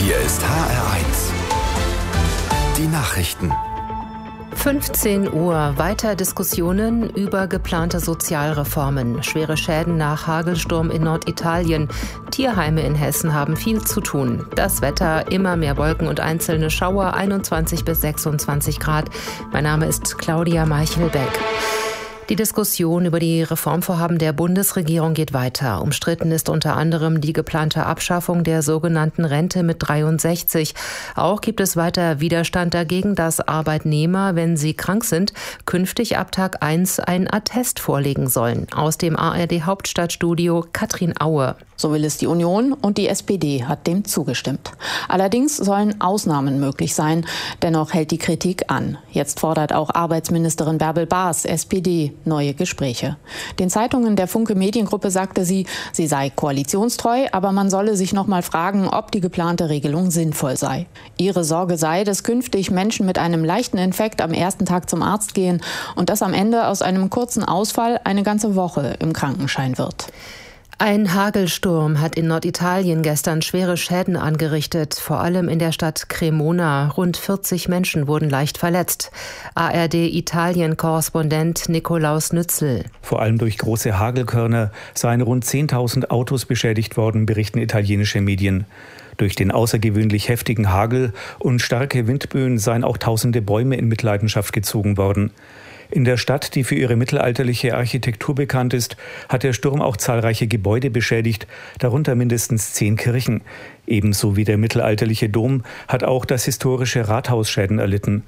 Hier ist HR1. Die Nachrichten. 15 Uhr. Weiter Diskussionen über geplante Sozialreformen. Schwere Schäden nach Hagelsturm in Norditalien. Tierheime in Hessen haben viel zu tun. Das Wetter, immer mehr Wolken und einzelne Schauer, 21 bis 26 Grad. Mein Name ist Claudia Meichelbeck. Die Diskussion über die Reformvorhaben der Bundesregierung geht weiter. Umstritten ist unter anderem die geplante Abschaffung der sogenannten Rente mit 63. Auch gibt es weiter Widerstand dagegen, dass Arbeitnehmer, wenn sie krank sind, künftig ab Tag 1 ein Attest vorlegen sollen. Aus dem ARD-Hauptstadtstudio Katrin Aue. So will es die Union und die SPD hat dem zugestimmt. Allerdings sollen Ausnahmen möglich sein. Dennoch hält die Kritik an. Jetzt fordert auch Arbeitsministerin Bärbel Baas, SPD, neue Gespräche. Den Zeitungen der Funke Mediengruppe sagte sie sei koalitionstreu, aber man solle sich noch mal fragen, ob die geplante Regelung sinnvoll sei. Ihre Sorge sei, dass künftig Menschen mit einem leichten Infekt am ersten Tag zum Arzt gehen und dass am Ende aus einem kurzen Ausfall eine ganze Woche im Krankenschein wird. Ein Hagelsturm hat in Norditalien gestern schwere Schäden angerichtet, vor allem in der Stadt Cremona. Rund 40 Menschen wurden leicht verletzt. ARD-Italien-Korrespondent Nikolaus Nützel. Vor allem durch große Hagelkörner seien rund 10.000 Autos beschädigt worden, berichten italienische Medien. Durch den außergewöhnlich heftigen Hagel und starke Windböen seien auch tausende Bäume in Mitleidenschaft gezogen worden. In der Stadt, die für ihre mittelalterliche Architektur bekannt ist, hat der Sturm auch zahlreiche Gebäude beschädigt, darunter mindestens 10 Kirchen. Ebenso wie der mittelalterliche Dom hat auch das historische Rathaus Schäden erlitten.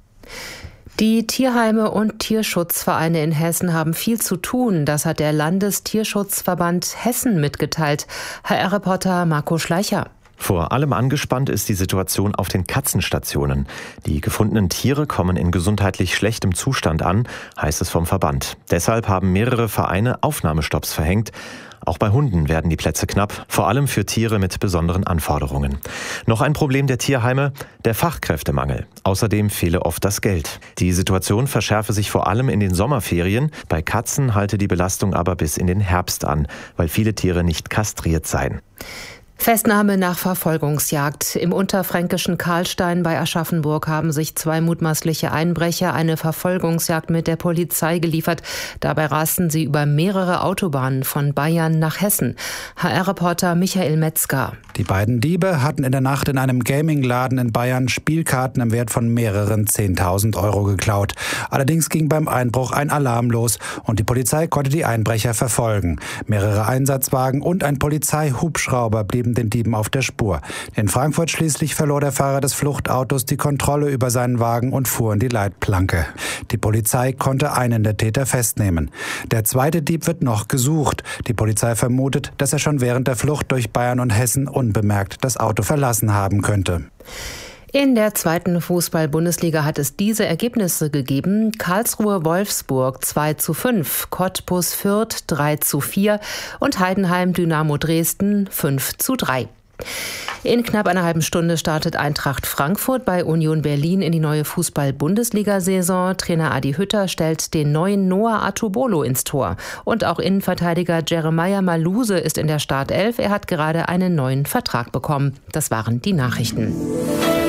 Die Tierheime und Tierschutzvereine in Hessen haben viel zu tun. Das hat der Landestierschutzverband Hessen mitgeteilt. HR-Reporter Marco Schleicher. Vor allem angespannt ist die Situation auf den Katzenstationen. Die gefundenen Tiere kommen in gesundheitlich schlechtem Zustand an, heißt es vom Verband. Deshalb haben mehrere Vereine Aufnahmestopps verhängt. Auch bei Hunden werden die Plätze knapp, vor allem für Tiere mit besonderen Anforderungen. Noch ein Problem der Tierheime, der Fachkräftemangel. Außerdem fehle oft das Geld. Die Situation verschärfe sich vor allem in den Sommerferien. Bei Katzen halte die Belastung aber bis in den Herbst an, weil viele Tiere nicht kastriert seien. Festnahme nach Verfolgungsjagd. Im unterfränkischen Karlstein bei Aschaffenburg haben sich 2 mutmaßliche Einbrecher eine Verfolgungsjagd mit der Polizei geliefert. Dabei rasten sie über mehrere Autobahnen von Bayern nach Hessen. HR-Reporter Michael Metzger. Die beiden Diebe hatten in der Nacht in einem Gamingladen in Bayern Spielkarten im Wert von mehreren 10.000 Euro geklaut. Allerdings ging beim Einbruch ein Alarm los und die Polizei konnte die Einbrecher verfolgen. Mehrere Einsatzwagen und ein Polizeihubschrauber blieben den Dieben auf der Spur. In Frankfurt schließlich verlor der Fahrer des Fluchtautos die Kontrolle über seinen Wagen und fuhr in die Leitplanke. Die Polizei konnte einen der Täter festnehmen. Der zweite Dieb wird noch gesucht. Die Polizei vermutet, dass er schon während der Flucht durch Bayern und Hessen unbemerkt das Auto verlassen haben könnte. In der 2. Fußball-Bundesliga hat es diese Ergebnisse gegeben. Karlsruhe-Wolfsburg 2:5, Cottbus Fürth 3:4 und Heidenheim-Dynamo Dresden 5:3. In knapp einer halben Stunde startet Eintracht Frankfurt bei Union Berlin in die neue Fußball-Bundesliga-Saison. Trainer Adi Hütter stellt den neuen Noah Atubolo ins Tor. Und auch Innenverteidiger Jeremiah Maluse ist in der Startelf. Er hat gerade einen neuen Vertrag bekommen. Das waren die Nachrichten.